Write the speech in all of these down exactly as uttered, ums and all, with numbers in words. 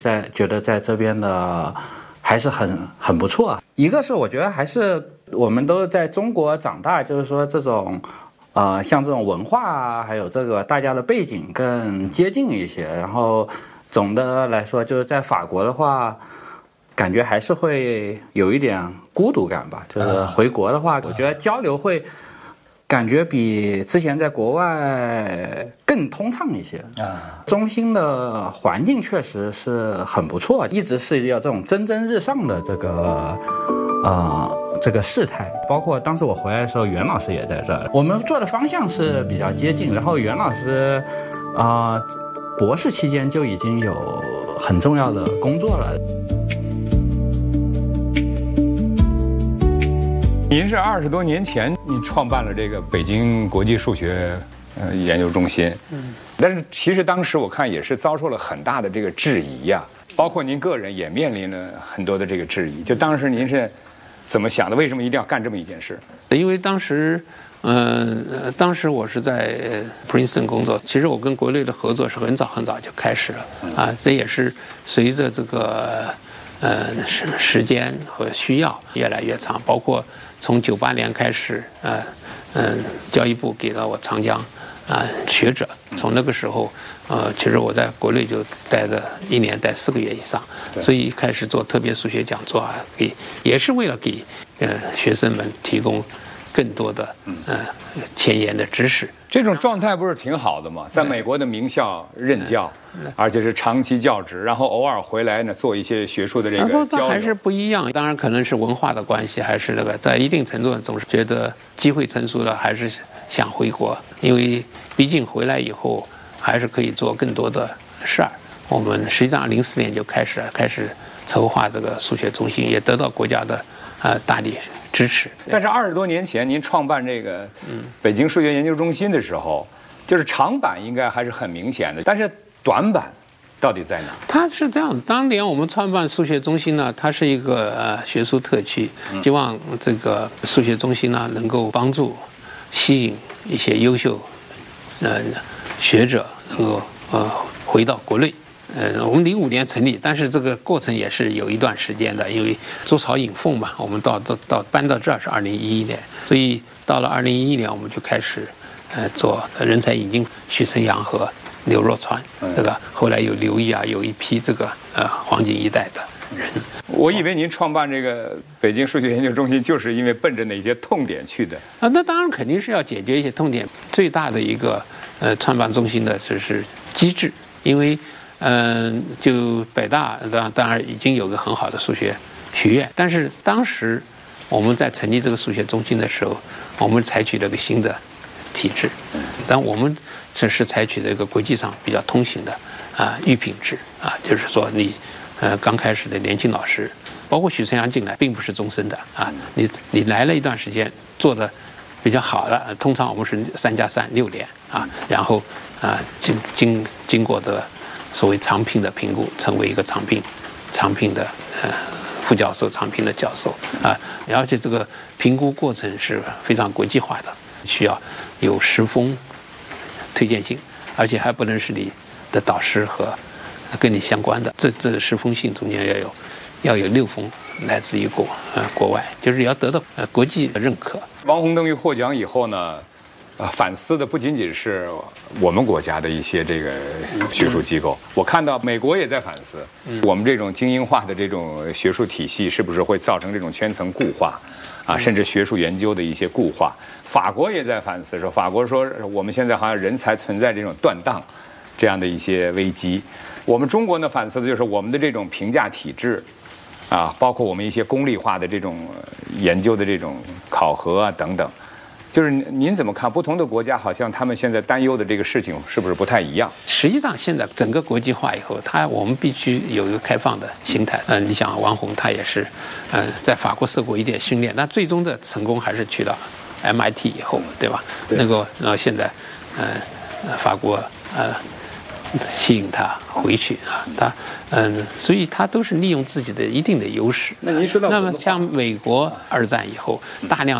在觉得在这边的还是很很不错。一个是我觉得还是我们都在中国长大，就是说这种呃像这种文化啊，还有这个大家的背景更接近一些。然后总的来说，就是在法国的话，感觉还是会有一点孤独感吧。就是回国的话，我觉得交流会感觉比之前在国外更通畅一些啊。中心的环境确实是很不错，一直是要这种蒸蒸日上的这个呃这个事态。包括当时我回来的时候，袁老师也在这儿，我们做的方向是比较接近。然后袁老师啊、呃，博士期间就已经有很重要的工作了。 您是二十多年前，你创办了这个北京国际数学呃研究中心，嗯，但是其实当时我看也是遭受了很大的这个质疑呀、啊，包括您个人也面临了很多的这个质疑。就当时您是怎么想的？为什么一定要干这么一件事？ 因为当时，嗯、呃，当时我是在 Princeton 工作，其实我跟国内的合作是很早很早就开始了啊，这也是随着这个呃时时间和需要越来越长，包括。从九八年开始，呃，嗯、呃，教育部给了我长江啊、呃、学者，从那个时候，呃，其实我在国内就待了一年，待四个月以上，所以开始做特别数学讲座啊，给也是为了给呃学生们提供更多的呃前沿的知识。 这种状态不是挺好的吗？在美国的名校任教，而且是长期教职，然后偶尔回来呢做一些学术的这个交流。 还是不一样，当然可能是文化的关系，还是那个在一定程度上总是觉得机会成熟了，还是想回国，因为毕竟回来以后还是可以做更多的事儿。我们实际上零四年就开始开始筹划这个数学中心，也得到国家的呃大力支持。 但是二十多年前您创办这个北京数学研究中心的时候，就是长板应该还是很明显的，但是短板到底在哪？ 它是这样，当年我们创办数学中心呢，它是一个呃学术特区，希望这个数学中心呢能够帮助吸引一些优秀呃学者能够呃回到国内。呃，我们零五年成立，但是这个过程也是有一段时间的，因为周朝引凤嘛，我们到到到搬到这儿是二零一一年，所以到了二零一一年我们就开始呃做人才引进，许承阳和刘若川，这个后来有刘毅啊，有一批这个呃黄金一代的人。 我以为您创办这个北京数学研究中心，就是因为奔着哪些痛点去的啊？那当然肯定是要解决一些痛点。最大的一个呃创办中心的就是机制，因为。嗯、呃，就北大当当然已经有个很好的数学学院，但是当时我们在成立这个数学中心的时候，我们采取了个新的体制，但我们这是采取了一个国际上比较通行的啊预品制啊，就是说你呃刚开始的年轻老师，包括许承阳进来，并不是终身的啊，你你来了一段时间做的比较好了，通常我们是三加三六年啊，然后啊经经经过的。所谓长聘的评估，成为一个长聘、长聘的呃副教授、长聘的教授啊，而且这个评估过程是非常国际化的，需要有十封推荐信，而且还不能是你的导师和跟你相关的，这这十封信中间要有要有六封来自于国呃国外，就是要得到呃国际的认可。 王洪登于获奖以后呢？啊，反思的不仅仅是我们国家的一些这个学术机构，我看到美国也在反思，我们这种精英化的这种学术体系是不是会造成这种圈层固化，啊，甚至学术研究的一些固化。法国也在反思说，法国说我们现在好像人才存在这种断档，这样的一些危机。我们中国呢反思的就是我们的这种评价体制，啊，包括我们一些功利化的这种研究的这种考核啊等等。就是您怎么看？不同的国家好像他们现在担忧的这个事情是不是不太一样？ 实际上，现在整个国际化以后，它我们必须有一个开放的心态。嗯、呃，你想王洪他也是，嗯、呃，在法国受过一点训练，但最终的成功还是去到 M I T 以后，对吧？对那个，然后现在，呃，法国呃吸引他回去啊，他嗯、呃，所以他都是利用自己的一定的优势。 那您说到， 那么像美国二战以后，大量的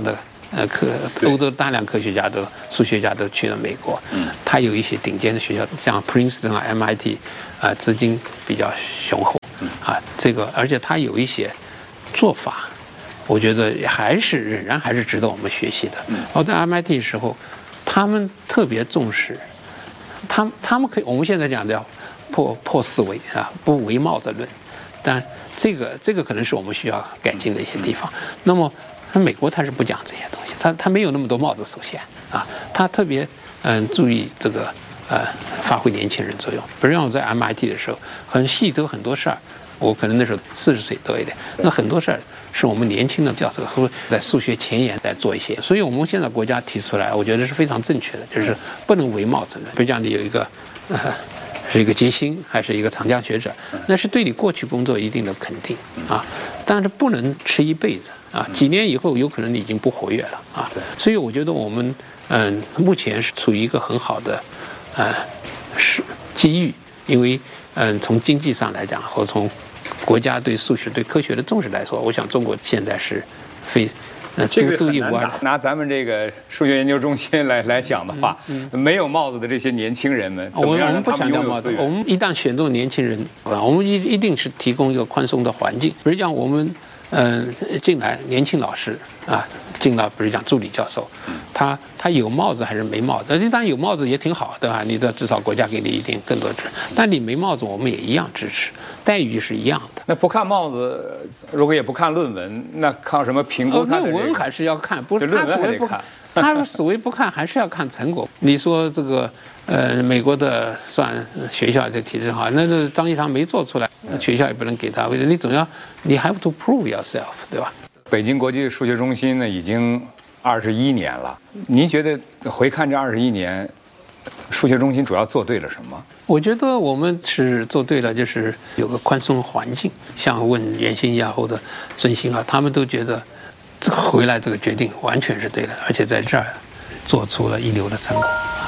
呃科欧洲大量科学家都数学家都去了美国，嗯，他有一些顶尖的学校，像 Princeton 啊、M I T 啊、呃，资金比较雄厚，啊，这个而且他有一些做法，我觉得还是仍然还是值得我们学习的。我在 M I T 的时候，他们特别重视，他们他们可以我们现在讲的破破思维啊，不唯帽子论，但这个这个可能是我们需要改进的一些地方。那么，那美国他是不讲这些东西，他他没有那么多帽子，首先啊，他特别嗯注意这个呃发挥年轻人作用。比如像我在 M I T 的时候，很细都很多事儿，我可能那时候四十岁多一点，那很多事儿是我们年轻的教授会在数学前沿在做一些，所以我们现在国家提出来，我觉得是非常正确的，就是不能唯帽子论。比如讲，你有一个呃。是一个杰星还是一个长江学者，那是对你过去工作一定的肯定啊，但是不能吃一辈子啊，几年以后有可能你已经不活跃了啊，所以我觉得我们嗯目前是处于一个很好的呃是机遇，因为嗯从经济上来讲，或从国家对数学对科学的重视来说，我想中国现在是非。 呃，这个很难打。拿咱们这个数学研究中心来来讲的话，嗯嗯、没有帽子的这些年轻人们，怎么样让他们拥有资源？ 我们一旦选中年轻人啊，我们一一定是提供一个宽松的环境。比如讲，我们嗯、呃、进来年轻老师啊，进了比如讲助理教授，他他有帽子还是没帽子？当然有帽子也挺好，对吧？你这至少国家给你一点更多支持。但你没帽子，我们也一样支持，待遇是一样的。 那不看帽子，如果也不看论文，那靠什么评估他的、这个？ 论文还是要看，不是他所谓不看，他所谓不看还是要看成果。你说这个呃，美国的算学校这体制好，那个张一堂没做出来，学校也不能给他，你总要你 have to prove yourself， 对吧？ 北京国际数学中心呢，已经二十一年了。您觉得回看这二十一年，数学中心主要做对了什么？ 我觉得我们是做对了，就是有个宽松的环境。像问袁兴亚或者孙兴啊，他们都觉得这回来这个决定完全是对的，而且在这儿做出了一流的成果。